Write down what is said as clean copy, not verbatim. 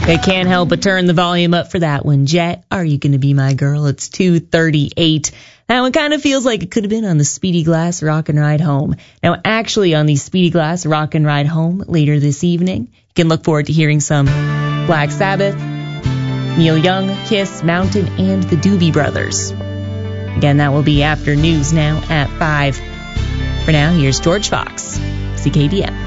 I can't help but turn the volume up for that one. Jet, Are You Gonna Be My Girl? It's 2:38. That one kind of feels like it could have been on the Speedy Glass Rockin' Ride Home. Now, actually, on the Speedy Glass Rockin' Ride Home later this evening, you can look forward to hearing some Black Sabbath, Neil Young, Kiss, Mountain, and the Doobie Brothers. Again, that will be after news now at 5. For now, here's George Fox, CKDM.